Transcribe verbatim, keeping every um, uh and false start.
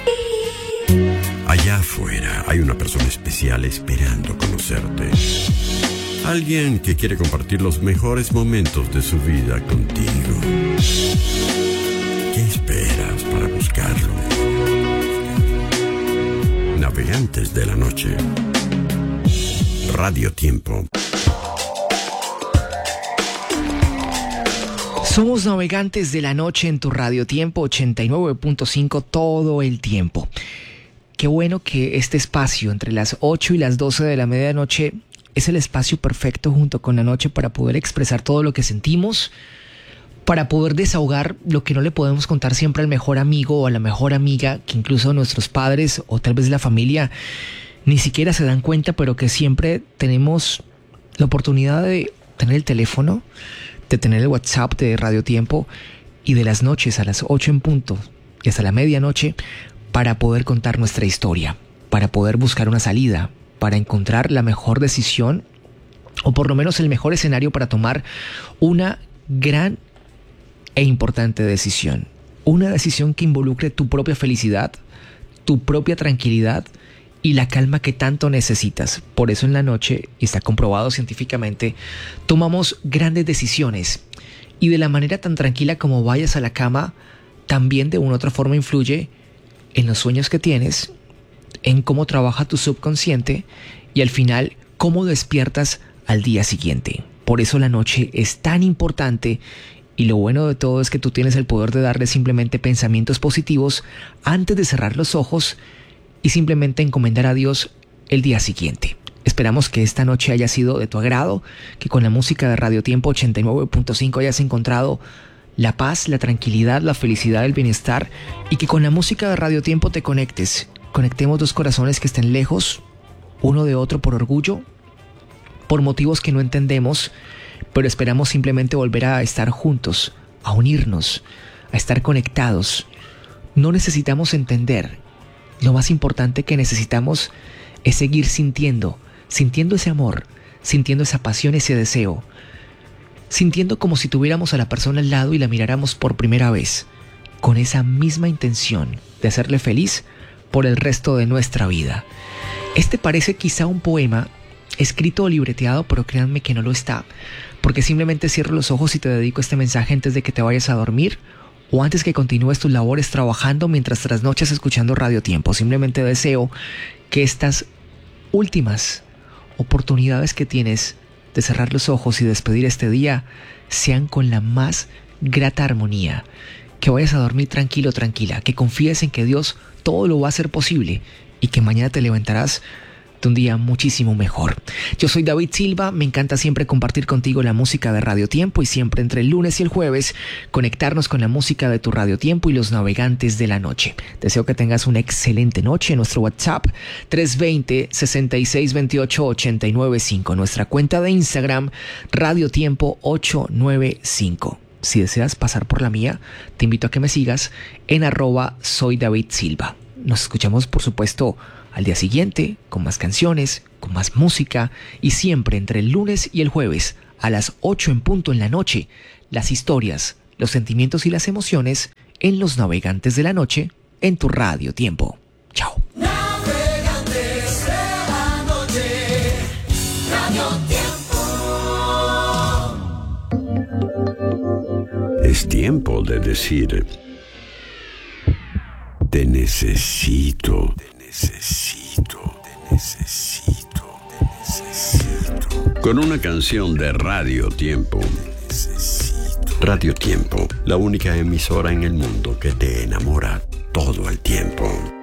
Allá afuera hay una persona especial esperando conocerte. Alguien que quiere compartir los mejores momentos de su vida contigo. ¿Qué esperas para buscarlo? Navegantes de la noche. Radio Tiempo. Somos Navegantes de la Noche en tu Radio Tiempo ochenta y nueve punto cinco todo el tiempo. Qué bueno que este espacio entre las ocho y las doce de la medianoche es el espacio perfecto junto con la noche para poder expresar todo lo que sentimos, para poder desahogar lo que no le podemos contar siempre al mejor amigo o a la mejor amiga, que incluso nuestros padres o tal vez la familia ni siquiera se dan cuenta, pero que siempre tenemos la oportunidad de tener el teléfono, de tener el WhatsApp de Radio Tiempo y de las noches a las ocho en punto y hasta la medianoche para poder contar nuestra historia, para poder buscar una salida, para encontrar la mejor decisión o por lo menos el mejor escenario para tomar una gran e importante decisión. Una decisión que involucre tu propia felicidad, tu propia tranquilidad y la calma que tanto necesitas. Por eso en la noche, y está comprobado científicamente, tomamos grandes decisiones. Y de la manera tan tranquila como vayas a la cama, también de una u otra forma influye en los sueños que tienes, en cómo trabaja tu subconsciente y al final cómo despiertas al día siguiente. Por eso la noche es tan importante y lo bueno de todo es que tú tienes el poder de darle simplemente pensamientos positivos antes de cerrar los ojos y simplemente encomendar a Dios el día siguiente. Esperamos que esta noche haya sido de tu agrado, que con la música de Radio Tiempo ochenta y nueve punto cinco hayas encontrado la paz, la tranquilidad, la felicidad, el bienestar y que con la música de Radio Tiempo te conectes. Conectemos dos corazones que estén lejos, uno de otro por orgullo, por motivos que no entendemos, pero esperamos simplemente volver a estar juntos, a unirnos, a estar conectados. No necesitamos entender. Lo más importante que necesitamos es seguir sintiendo, sintiendo ese amor, sintiendo esa pasión, ese deseo, sintiendo como si tuviéramos a la persona al lado y la miráramos por primera vez, con esa misma intención de hacerle feliz por el resto de nuestra vida. Este parece quizá un poema escrito o libreteado, pero créanme que no lo está, porque simplemente cierro los ojos y te dedico este mensaje antes de que te vayas a dormir o antes que continúes tus labores trabajando mientras trasnochas escuchando Radio Tiempo. Simplemente deseo que estas últimas oportunidades que tienes de cerrar los ojos y despedir este día sean con la más grata armonía, que vayas a dormir tranquilo, tranquila, que confíes en que Dios todo lo va a hacer posible y que mañana te levantarás de un día muchísimo mejor. Yo soy David Silva, me encanta siempre compartir contigo la música de Radio Tiempo y siempre entre el lunes y el jueves conectarnos con la música de tu Radio Tiempo y los navegantes de la noche. Deseo que tengas una excelente noche. Nuestro WhatsApp tres dos cero, seis seis dos ocho, ocho nueve cinco, nuestra cuenta de Instagram Radio Tiempo ocho nueve cinco. Si deseas pasar por la mía, te invito a que me sigas en arroba soy David Silva. Nos escuchamos por supuesto al día siguiente, con más canciones, con más música y siempre entre el lunes y el jueves a las ocho en punto en la noche, las historias, los sentimientos y las emociones en Los Navegantes de la Noche en tu Radio Tiempo. Chao. Navegantes de la noche, Radio Tiempo. Es tiempo de decir: te necesito. Necesito, te necesito, te necesito. Con una canción de Radio Tiempo. Te necesito. Radio Tiempo, la única emisora en el mundo que te enamora todo el tiempo.